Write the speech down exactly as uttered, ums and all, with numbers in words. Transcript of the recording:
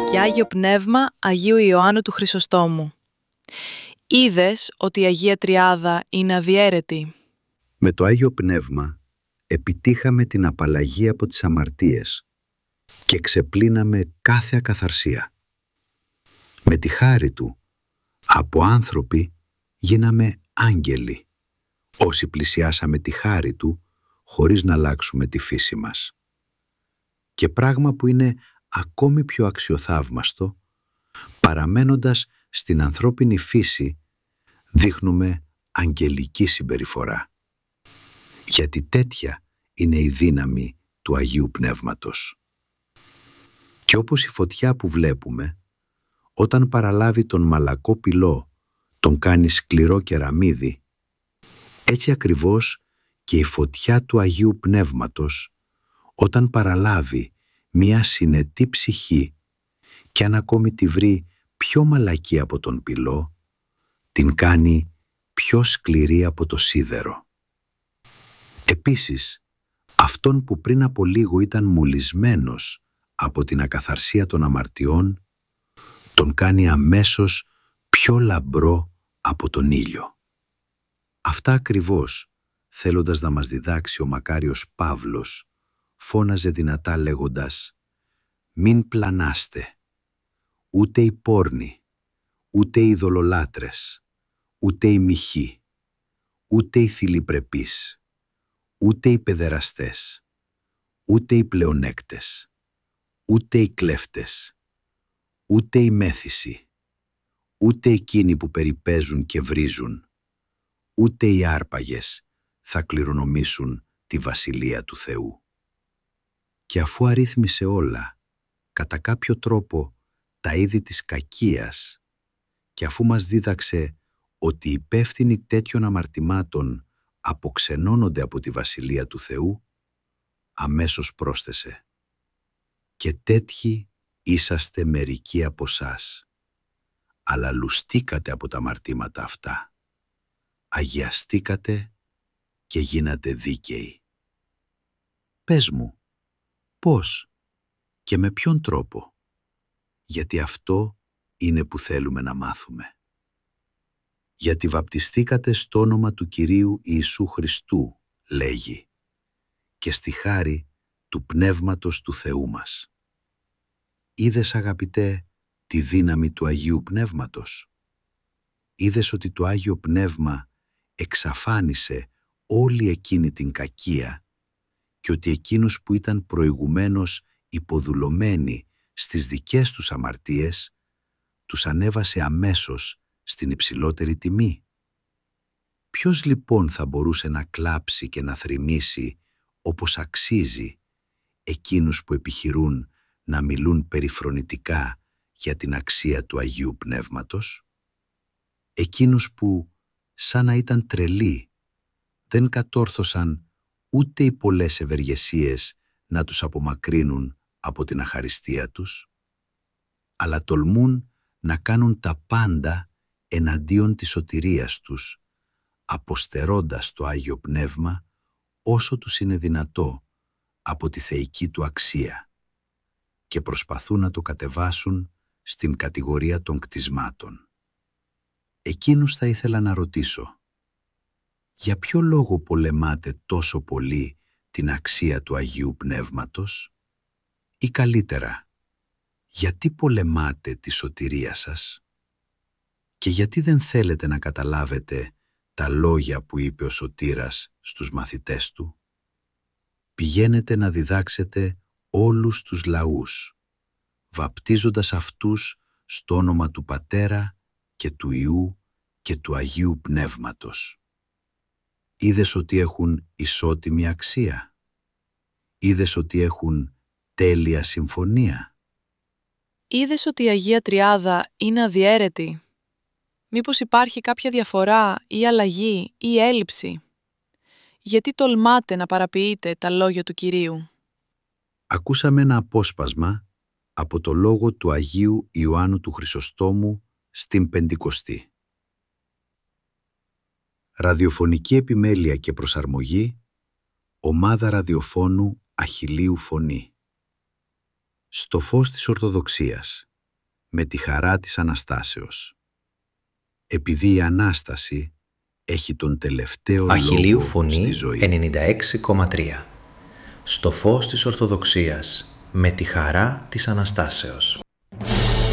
και Άγιο Πνεύμα Αγίου Ιωάννου του Χρυσοστόμου. Είδες ότι η Αγία Τριάδα είναι αδιέρετη. Με το Άγιο Πνεύμα επιτύχαμε την απαλλαγή από τις αμαρτίες και ξεπλύναμε κάθε ακαθαρσία. Με τη χάρη Του, από άνθρωποι γίναμε άγγελοι, όσοι πλησιάσαμε τη χάρη Του χωρίς να αλλάξουμε τη φύση μας. Και πράγμα που είναι ακόμη πιο αξιοθαύμαστο, παραμένοντας στην ανθρώπινη φύση, δείχνουμε αγγελική συμπεριφορά. Γιατί τέτοια είναι η δύναμη του Αγίου Πνεύματος. Και όπως η φωτιά που βλέπουμε, όταν παραλάβει τον μαλακό πυλό, τον κάνει σκληρό κεραμίδι, έτσι ακριβώς και η φωτιά του Αγίου Πνεύματος, όταν παραλάβει μία συνετή ψυχή και αν ακόμη τη βρει πιο μαλακή από τον πυλό, την κάνει πιο σκληρή από το σίδερο. Επίσης, αυτόν που πριν από λίγο ήταν μουλισμένος από την ακαθαρσία των αμαρτιών, τον κάνει αμέσως πιο λαμπρό από τον ήλιο. Αυτά ακριβώς, θέλοντας να μας διδάξει ο μακάριος Παύλος, φώναζε δυνατά λέγοντας «Μην πλανάστε, ούτε οι πόρνοι, ούτε οι ειδωλολάτρες, ούτε οι μοιχοί, ούτε οι θηλυπρεπείς, ούτε οι παιδεραστές, ούτε οι πλεονέκτες, ούτε οι κλέφτες, ούτε οι μέθησοι, ούτε εκείνοι που περιπέζουν και βρίζουν, ούτε οι άρπαγες θα κληρονομήσουν τη Βασιλεία του Θεού». Και αφού αρρύθμισε όλα, κατά κάποιο τρόπο, τα είδη της κακίας, και αφού μας δίδαξε ότι οι υπεύθυνοι τέτοιων αμαρτημάτων αποξενώνονται από τη Βασιλεία του Θεού, αμέσως πρόσθεσε «Και τέτοιοι είσαστε μερικοί από σας, αλλά λουστήκατε από τα αμαρτήματα αυτά, αγιαστήκατε και γίνατε δίκαιοι». Πες μου, πώς και με ποιον τρόπο, γιατί αυτό είναι που θέλουμε να μάθουμε. «Γιατί βαπτιστήκατε στο όνομα του Κυρίου Ιησού Χριστού», λέγει, «και στη χάρη του Πνεύματος του Θεού μας». Είδες, αγαπητέ, τη δύναμη του Αγίου Πνεύματος. Είδες ότι το Άγιο Πνεύμα εξαφάνισε όλη εκείνη την κακία και ότι εκείνους που ήταν προηγουμένως υποδουλωμένοι στις δικές τους αμαρτίες, τους ανέβασε αμέσως στην υψηλότερη τιμή. Ποιος λοιπόν θα μπορούσε να κλάψει και να θρηνήσει όπως αξίζει εκείνους που επιχειρούν να μιλούν περιφρονητικά για την αξία του Αγίου Πνεύματος? Εκείνους που, σαν να ήταν τρελοί, δεν κατόρθωσαν ούτε οι πολλές ευεργεσίες να τους απομακρύνουν από την αχαριστία τους, αλλά τολμούν να κάνουν τα πάντα εναντίον της σωτηρίας τους, αποστερώντας το Άγιο Πνεύμα όσο τους είναι δυνατό από τη θεϊκή του αξία και προσπαθούν να το κατεβάσουν στην κατηγορία των κτισμάτων. Εκείνους θα ήθελα να ρωτήσω, για ποιο λόγο πολεμάτε τόσο πολύ την αξία του Αγίου Πνεύματος? Ή καλύτερα, γιατί πολεμάτε τη σωτηρία σας? Και γιατί δεν θέλετε να καταλάβετε τα λόγια που είπε ο Σωτήρας στους μαθητές του? Πηγαίνετε να διδάξετε όλους τους λαούς, βαπτίζοντας αυτούς στο όνομα του Πατέρα και του Υιού και του Αγίου Πνεύματος. Είδες ότι έχουν ισότιμη αξία? Είδες ότι έχουν τέλεια συμφωνία? Είδες ότι η Αγία Τριάδα είναι αδιέρετη? Μήπως υπάρχει κάποια διαφορά ή αλλαγή ή έλλειψη? Γιατί τολμάτε να παραποιείτε τα λόγια του Κυρίου? Ακούσαμε ένα απόσπασμα από το λόγο του Αγίου Ιωάννου του Χρυσοστόμου στην Πεντηκοστή. Ραδιοφωνική επιμέλεια και προσαρμογή, ομάδα ραδιοφώνου Αχιλλείου Φωνή. Στο φως της Ορθοδοξίας. με τη χαρά της Αναστάσεως. Επειδή η Ανάσταση έχει τον τελευταίο Αχιλλείου λόγο Φωνή στη ζωή. ενενήντα έξι κόμμα τρία. Στο φως της Ορθοδοξίας, με τη χαρά της Αναστάσεως.